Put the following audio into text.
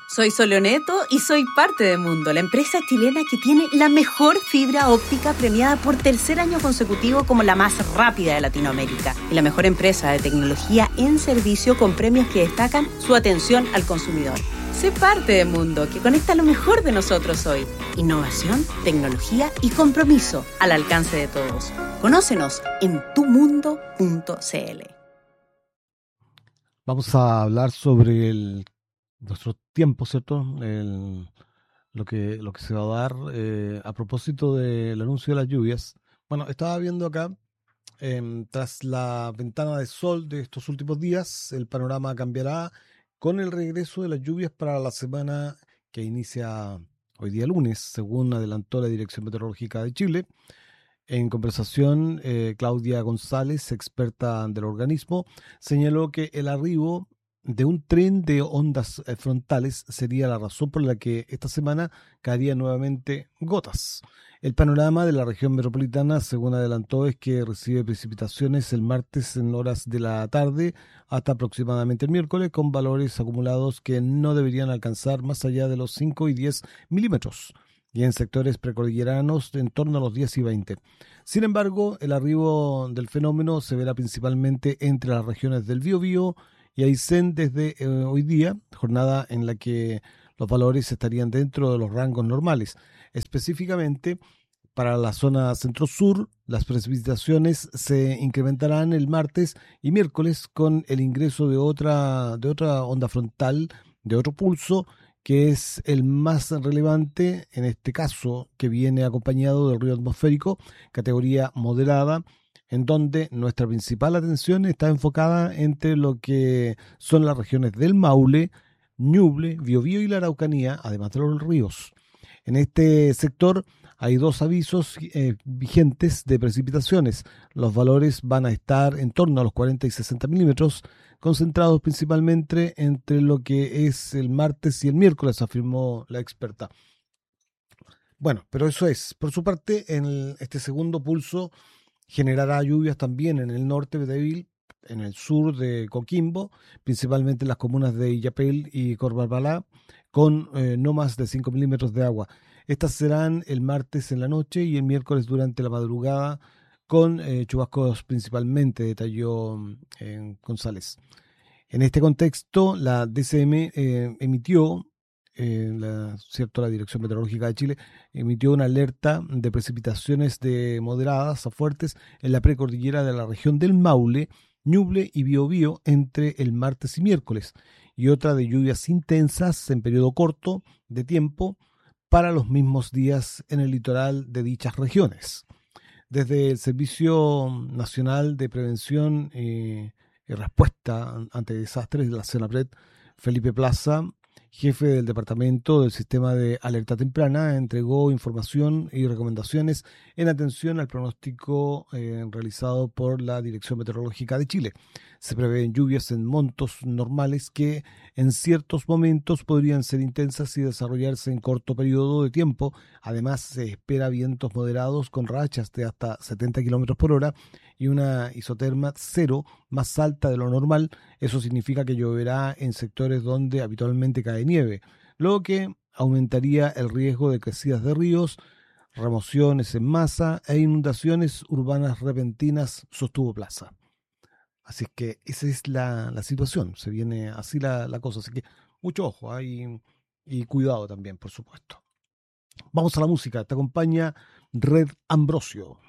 Soy Soloneto y soy parte de Mundo, la empresa chilena que tiene la mejor fibra óptica premiada por tercer año consecutivo como la más rápida de Latinoamérica y la mejor empresa de tecnología en servicio con premios que destacan su atención al consumidor. Sé parte de Mundo, que conecta lo mejor de nosotros hoy. Innovación, tecnología y compromiso al alcance de todos. Conócenos en tumundo.cl. Vamos a hablar sobre nuestro tiempo, ¿cierto? Lo que se va a dar a propósito del anuncio de las lluvias. Bueno, estaba viendo acá, tras la ventana de sol de estos últimos días, el panorama cambiará con el regreso de las lluvias para la semana que inicia hoy día lunes, según adelantó la Dirección Meteorológica de Chile. En conversación, Claudia González, experta del organismo, señaló que el arribo de un tren de ondas frontales sería la razón por la que esta semana caerían nuevamente gotas. El panorama de la región metropolitana, según adelantó, es que recibe precipitaciones el martes en horas de la tarde hasta aproximadamente el miércoles, con valores acumulados que no deberían alcanzar más allá de los 5 y 10 milímetros, y en sectores precordilleranos en torno a los 10 y 20. Sin embargo, el arribo del fenómeno se verá principalmente entre las regiones del Biobío y Aysén desde hoy día, jornada en la que los valores estarían dentro de los rangos normales. Específicamente, para la zona centro-sur, las precipitaciones se incrementarán el martes y miércoles con el ingreso de otra onda frontal, de otro pulso, que es el más relevante en este caso, que viene acompañado del ruido atmosférico, categoría moderada, en donde nuestra principal atención está enfocada entre lo que son las regiones del Maule, Ñuble, Biobío y la Araucanía, además de los ríos. En este sector hay dos avisos vigentes de precipitaciones. Los valores van a estar en torno a los 40 y 60 milímetros, concentrados principalmente entre lo que es el martes y el miércoles, afirmó la experta. Bueno, pero eso es. Por su parte, este segundo pulso generará lluvias también en el norte débil, en el sur de Coquimbo, principalmente en las comunas de Illapel y Corbalbalá, con no más de 5 milímetros de agua. Estas serán el martes en la noche y el miércoles durante la madrugada, con chubascos principalmente, detalló González. En este contexto, la DCM emitió, la Dirección Meteorológica de Chile, emitió una alerta de precipitaciones de moderadas a fuertes en la precordillera de la región del Maule, Ñuble y Biobío entre el martes y miércoles, y otra de lluvias intensas en periodo corto de tiempo para los mismos días en el litoral de dichas regiones. Desde el Servicio Nacional de Prevención y Respuesta ante Desastres de la CENAPRED, Felipe Plaza, jefe del Departamento del Sistema de Alerta Temprana, entregó información y recomendaciones en atención al pronóstico realizado por la Dirección Meteorológica de Chile. Se prevén lluvias en montos normales que en ciertos momentos podrían ser intensas y desarrollarse en corto periodo de tiempo. Además, se espera vientos moderados con rachas de hasta 70 kilómetros por hora y una isoterma cero más alta de lo normal. Eso significa que lloverá en sectores donde habitualmente cae nieve, lo que aumentaría el riesgo de crecidas de ríos, remociones en masa e inundaciones urbanas repentinas, sostuvo Plaza. Así es que esa es la situación, se viene así la cosa, así que mucho ojo y cuidado también, por supuesto. Vamos a la música, te acompaña Red Ambrosio.